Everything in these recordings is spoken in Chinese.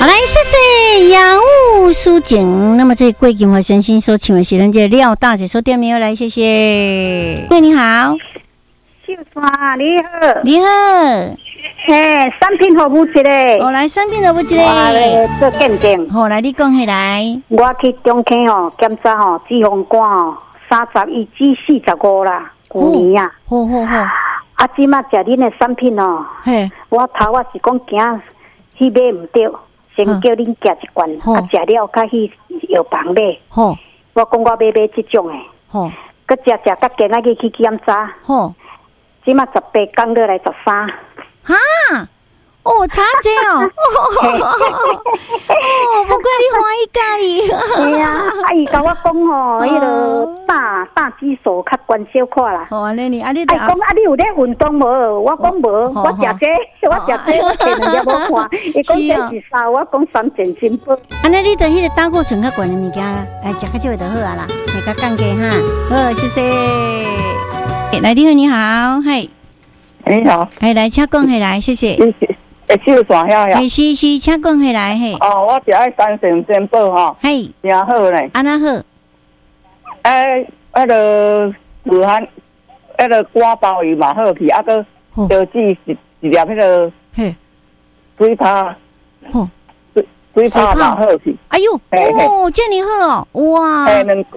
好，来谢谢雅务书景。那么这贵金华神心所请问是人家廖大姐说店没有来，谢谢。对，你好， 秀川你好， 你好， 产品服务一个， 来产品服务一个， 我做鉴定。 好，来你讲起来。 我去中科检查脂肪肝31至45啦，旧年啊。 好。 啊，即马食恁的产品嘿， 我头我是讲惊去买唔对，先叫恁食一罐，食了较去药房买。好，我讲我要买这种的。好，佮食甲今仔日去检查。好，即马18天落来13。 哈，差这哦，不怪你欢喜咖哩。 对啊，伊甲我讲迄个大肌素较关小看啦。 安尼讲你有咧运动无？我讲无，我食这，我见人家无看。伊讲这是啥？我讲3件真宝。 安尼你对迄个胆固醇较悬的物件，食较少就好啊啦，会较降低哈。好，谢谢。来，你好，嘿。 你好， 来，请讲起来，谢谢。 秀山遐呀， 是，请讲起来嘿。 我只爱3成珍宝吼， 嘿， 真好嘞。 安那好？ 迄个武汉，迄个瓜包鱼嘛好去，个标志一粒迄个水泡，水泡嘛好去。 哎呦，这么好哦，哇！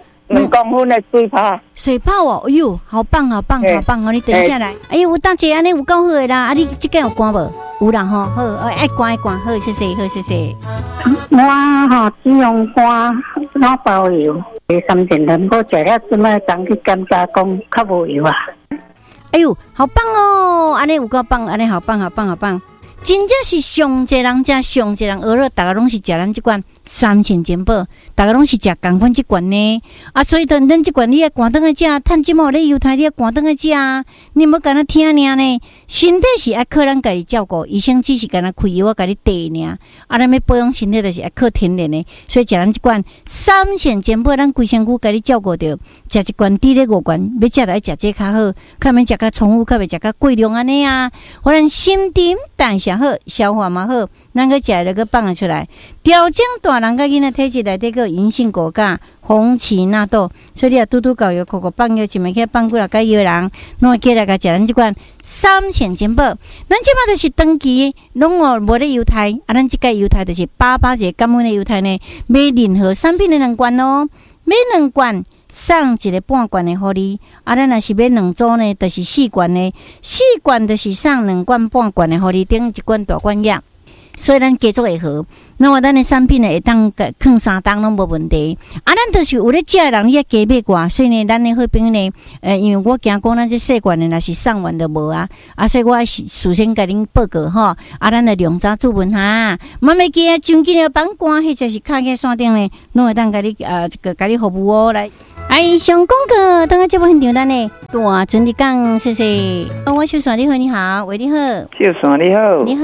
2公分的水泡哦，哎呦，好棒！你等一下来。哎呦，大姐，安尼有够好的啦！你这个有关无？有啦吼，好，爱关，好，谢谢。 我脂肪肝脑包油，3件人我食了这么当去检查讲较无油啊。 哎呦，好棒哦！安尼有够棒，安尼好棒！真正是上济人食，上济人学了，大家拢是食咱这罐3成珍宝，大家拢是食同款这罐呢。所以咱这罐你要赶倒来食，趁即毛咧犹太你要赶倒来食，你莫干那听尔呢。身体是爱靠咱家己照顾，医生只是干那开药甲你滴尔。咱要保养身体就是爱靠天然的，所以食咱这罐3成珍宝，咱规身躯甲你照顾着，食一罐滴咧5罐，要食来食这较好，较免食较重复，较袂食较过量安尼啊。互咱心沉代谢好，消化嘛好，咱个食了个放出来，调整大人甲囡仔体质内底个银杏果荚、红荠纳豆，所以你啊拄搞药，口放药，一暝起放几来个药人，拢会起来甲食咱即款3成珍宝。咱即摆就是长期拢无咧犹太，咱即个犹太就是8个感恩的犹太呢，买任何产品的2罐哦，买2罐。送一个半罐的互你，咱若是买2组呢，就是4罐的，4罐就是送2罐半罐的互你，顶1罐大罐药。所以咱加做会好，那么咱的产品呢会当放3档拢无问题。咱就是有咧食的人，你要加买寡，所以呢，咱的好朋友呢，因为我惊讲咱这细罐的若是送完就无啊，所以我事先甲恁报告吼，咱的量早注文哈，莫要惊上紧的绑官，迄就是卡在山顶呢，拢会当甲你这个甲你服务哦来。上广告，等下节目现场咱呢，大整理讲，谢谢。我秀山你好，你好，喂你好， 秀山你好， 你好，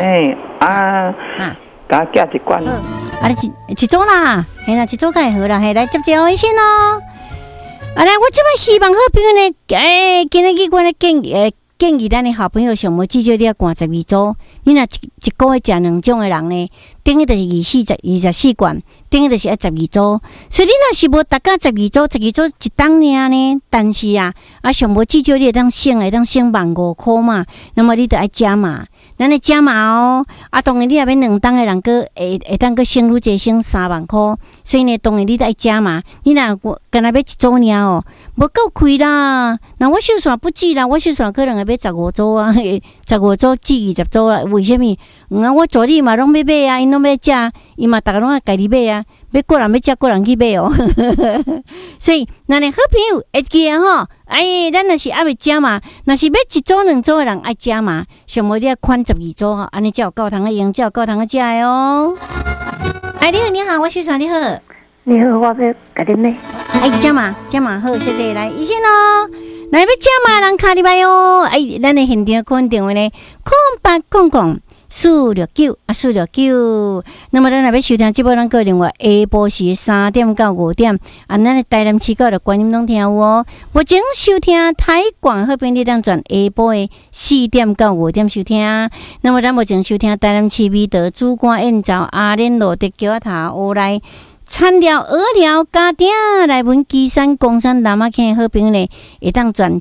甲寄1罐， 你一组啦，嘿啦，一组太好啦，嘿来接微信哦。来，我这么希望好朋友呢，今日我咧建议咱的好朋友上无至少你要灌12组，你若一个月食2种的人呢，等于就是24罐，等于就是要12组。所以你若是无达到12组一档尔呢，但是上无至少你会当省15000块嘛，那么你就要加码。咱来加码哦，当然你若要2档的人个会当个省愈济，省3万块，所以呢，当然你得爱加码。你若干那要1组尔哦，无够开啦。那我秀山不止啦，我秀山可能会要15组啊，15组至20组啦。为什么？我助理嘛拢要买啊，因拢要食，伊嘛大家拢爱家己买啊，要个人要食个人去买哦。所以，那你好朋友会记啊吼。咱若是爱要加码，若是要1组2组的人爱加码，上无你要款12组吼，安尼才有够通的用，才有够通的食的哦。你好，我秀山你好， 你好，我要甲你买。 加码好，谢谢。来，医生哦，来要加码人卡入来哦。咱的现场可能电话呢，0800 469啊469。那么咱若要收听节目，咱个另外下晡时3點到5點，咱的台南市角的觀音攏聽有哦。目前收聽台廣好朋友當轉下晡的4點到5點收聽。那麼咱目前收聽台南市美德主管演奏阿蓮路的橋頭學來。餐料、蚵料、家丁來文基山、公山、南馬坑好朋友呢，會當轉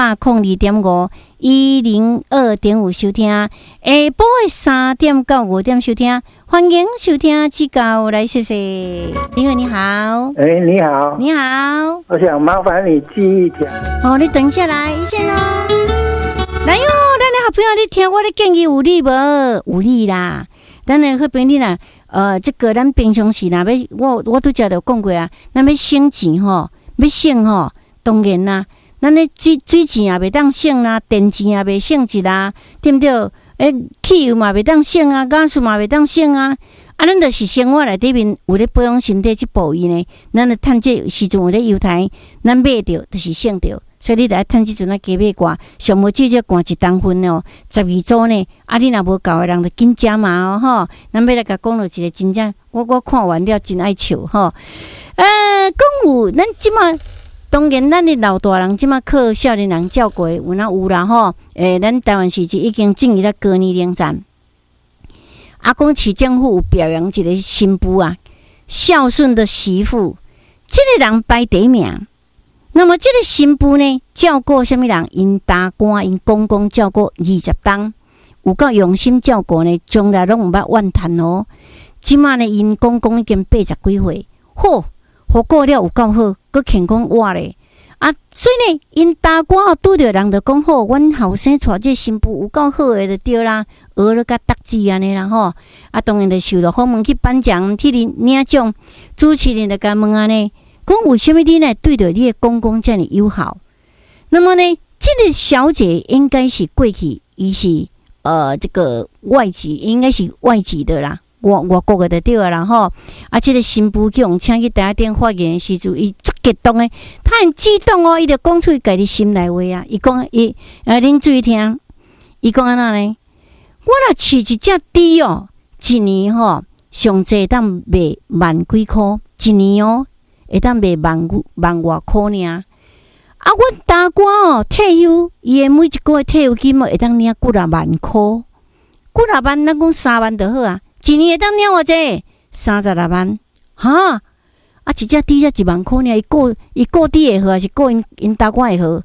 102.5、102.5收聽。下晡的3點到5點收聽，歡迎收聽指教來謝謝。你好，你好。 你好。 你好。 我想麻煩你記一條。 哦，你等下來一下哦。來喲，咱的好朋友，你聽我的建議有理無？有理啦。咱的好朋友啦。這個咱平常時啦，我拄則就講過啊，咱要省錢吼，要省吼，當然啦，咱咧水錢也袂當省啦，電錢也袂省一啦，對不對？汽油嘛袂當省啊，瓦斯嘛袂當省啊，咱就是生活內底面有咧保養身體這部分呢，咱咧趁這時陣有咧優待，咱買着就是省着。所以你來趁這陣啊，加買掛，上無至少掛1公分哦，12組呢。啊，你若無夠的人就緊加碼哦，吼。咱要來甲講落一個真正，我看完了真愛笑吼。講有咱即馬，當然咱的老大人即馬靠少年人照顧有哪有啦吼。咱台灣市已經進入了高年齡層。啊，講市政府有表揚一個新婦啊，孝順的媳婦，這個人排第一名。那麼這個新婦呢，照顧什麼人？因大官、因公公照顧20檔，有夠用心照顧呢，從來攏毋捌怨嘆哦。即馬呢，因公公已經80幾歲，好過了有夠好，佮健康活咧。啊，所以呢，因大官哦，拄着人就講好，阮後生娶這新婦有夠好誒，就對啦，學了甲答字安尼啦吼。啊，當然就受了訪問去頒獎，去領獎，主持人就甲問安尼。講為什麼你呢對着你的公公這樣友好？那麼呢，這個小姐應該是過去，伊是這個外籍，應該是外籍的啦，外國的對啦吼。啊，這個新婦叫我請去第一點發言的時陣，伊足激動誒，他很激動哦，伊就講出家己心內話啊。伊講恁注意聽，伊講安怎呢？我若飼一隻豬哦，一年吼上濟當賣萬幾塊，一年哦。會當賣萬外塊爾，啊！阮大官哦，退休，伊誒每一個月退休金會當領幾啊萬塊，幾啊萬，咱講3萬就好啊，一年會當領偌濟？36萬，哈！啊，一隻豬才1萬塊爾，伊顧豬會好，還是顧因大官會好？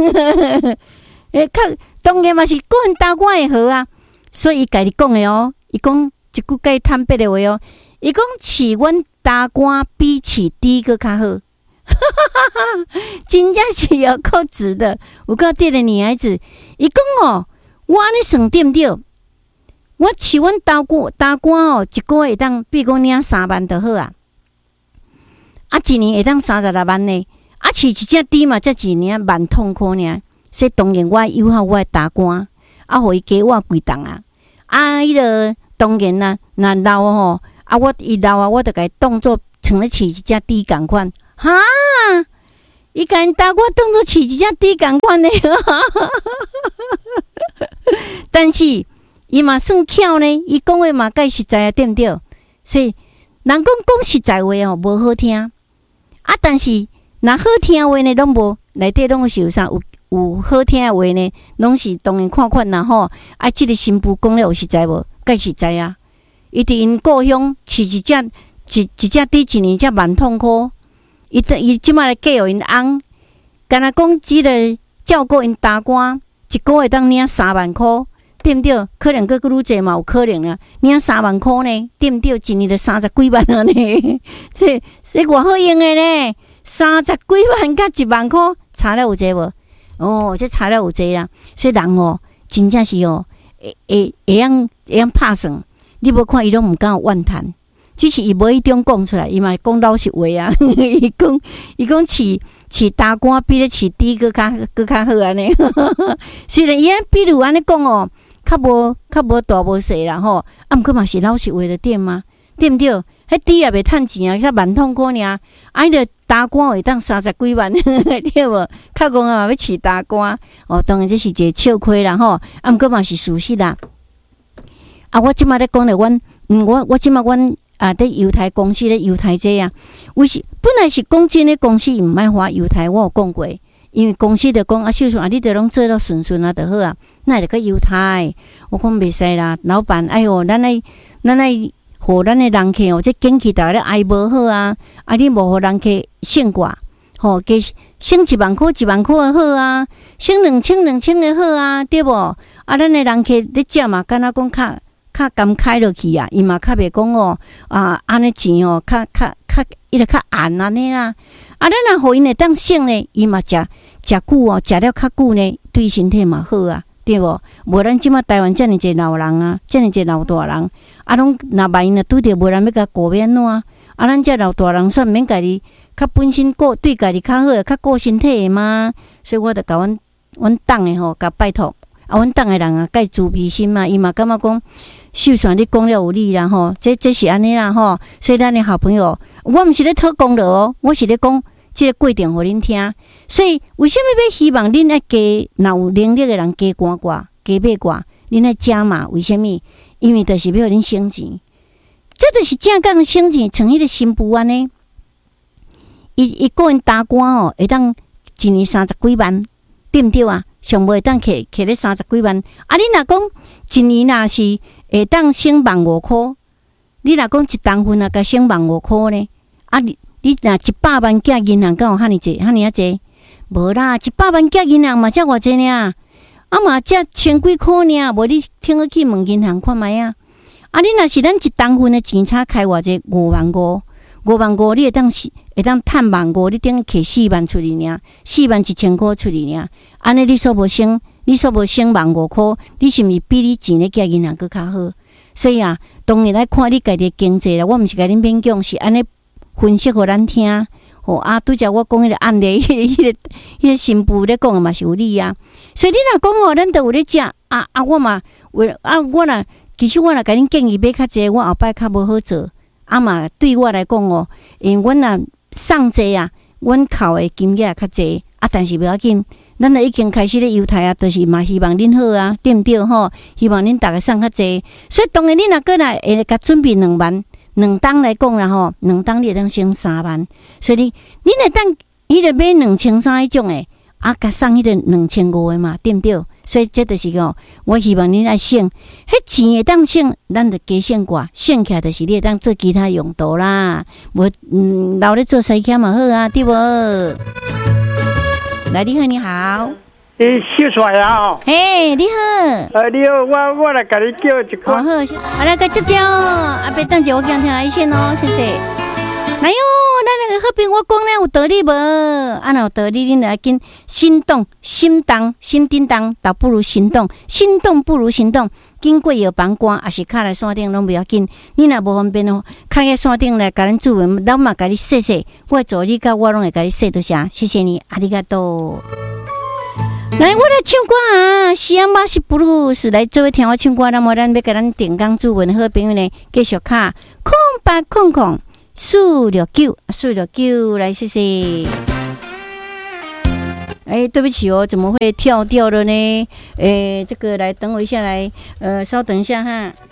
當然嘛是顧因大官會好啊，所以伊家己講誒哦，伊講一句甲伊坦白誒話哦，伊講飼阮大官比起第一個較好，真正是有夠值的。有夠對的女孩子，伊講哦，我安尼算對唔對？我飼阮大官哦，一個月會當比如講領3萬就好啊，啊一年會當36萬呢，啊飼一隻豬嘛，才一年1萬通塊爾，所以當然我友好我的大官，啊互伊加我幾檔啊，啊伊個當然啦，若老吼。啊！伊老啊，我就甲伊當作像咧飼一隻豬共款，哈！伊甲因大官當作飼一隻豬共款咧，但是伊嘛算巧呢，伊講話嘛介實在啊，對唔對？所以人講實在話哦，無好聽啊，但是若好聽話呢，攏無內底攏是有啥有好聽的話呢，攏是當然看看啦吼。啊，即個新婦講了有實在無？介實在啊！伊佇因故鄉飼一隻豬，一年才1萬通塊。伊即馬來嫁予因翁，干那講即個照顧因大官，一個月當領3萬塊，對唔對？可能佫愈濟嘛，有可能啊，領3萬塊呢，對唔對？一年就30幾萬啊呢，這偌好用的呢，30幾萬甲1萬塊，差了有濟無？哦，這差了有濟啦。所以人哦，真正是哦，會樣拍算。你無看伊攏毋敢有怨嘆，只是伊無迄種講出來，伊嘛講老實話啊。伊講飼大官比咧飼豬佫較好安尼。雖然伊安比如安尼講哦，較無大無細啦吼，啊毋過嘛是老實話的對嗎？對毋對？迄豬也袂趁錢啊，才1萬通塊爾，啊伊個大官會當30幾萬，對無？較講啊要飼大官，哦，當然這是一個笑虧啦吼，啊毋過嘛是事實啦。 啊，我即马咧讲咧，我即马伫犹太公司咧犹太这啊，本来是讲真诶公司毋爱花犹太，我有讲过，因为公司就讲啊，秀秀啊，你著拢做到顺顺啊，就好啊，那会个犹太？我讲袂使啦，老板，哎哟，咱来互咱诶人客哦，这景气大家咧挨无好啊，啊，你无互人客省挂，吼，加省10000块10000块诶好啊，省2000诶好啊，对无？啊，咱诶人客咧食嘛，敢若讲较甘开落去啊，伊嘛较袂讲哦，啊，安尼钱哦，较伊就较暗安尼啦。啊，咱若互因会当省呢，伊嘛食久哦，食了较久呢，对身体嘛好啊，对无？无咱即马台湾遮尔济老人啊，遮尔济老大人，啊，拢若万一若拄着无人要甲顾要安怎？啊，咱遮老大人煞毋免家己较本身对家己较好，较顾身体的嘛。所以我著甲阮党的吼，甲拜托啊，阮党的人啊，介慈悲心嘛，伊嘛感觉讲。秀传你讲了有理啦吼，这是安尼啦吼，所以咱的好朋友，我毋是咧讨功劳哦，我是咧讲这个过程互恁听。所以为什么要希望恁爱加，若有能力的人加赶挂、加买挂，恁爱加码？为什么？因为就是要互恁省钱，这就是正讲省钱，像迄个新妇安尼，伊个人打官哦，会当一年30几万，对毋对啊？上无会当摕咧30几万，啊！你若讲一年若是会当省15000块，你若讲一当份啊，甲省15000块呢？啊！你若100万寄银行，敢有遐尼济？遐尼啊济？无啦，100万寄银行嘛，才偌济呢？啊嘛，才千几块呢？无你听去问银行看卖啊！啊！你若是咱一当份的钱差开偌济，55000，你会当趁15000，你等于摕4万出去呢？41000块出去呢？安尼你所无省15000块，你是毋是比你钱咧寄银行佫较好？所以啊，当然来看你家己经济啦。我毋是甲恁勉强，是安尼分析互咱听。吼啊，拄则我讲迄个案例，迄个新妇咧讲诶嘛是有理啊。所以你若讲吼，咱都有咧食啊，我嘛其实我若甲恁建议买较济，我后摆较无好做。啊嘛，对我来讲哦，因为阮若送济啊，阮扣诶金额较济啊，但是袂要紧。咱已经开始咧犹太啊，就是嘛希望恁好啊，对毋对吼？希望恁大家送较济，所以当然恁若过来会甲准备2万，2当来讲啦吼，2当你会当省3万，所以恁会当迄个买2300迄种诶，啊，甲送迄个2500诶嘛，对毋对？所以这就是哦，我希望恁爱省，迄钱会当省，咱就加省寡，省起来就是你会当做其他用途啦。无留咧做西餐嘛好啊，对无？来，你好，你好。 秀传啊！ 嘿，你好。 你好，我来甲你叫一个。 好，来个接叫，阿伯等者我讲听来先哦，谢谢。来哟，咱那个好朋友我讲咧有道理无？啊，若有道理，恁来紧心动，心叮当，倒不如行动，心动不如行动。经过药房关，还是卡来山顶拢不要紧。你若无方便哦，卡在山顶来甲咱助文，咱嘛甲你说说，我助理甲我拢会甲你说多谢，谢谢你，阿里嘎多。来，我来唱歌啊！西安马西布鲁斯来做位听我唱歌，那么咱要甲咱电工助文好朋友呢，继续卡空469来，谢谢。对不起哦，怎么会跳掉了呢？这个来等我一下，来，稍等一下哈。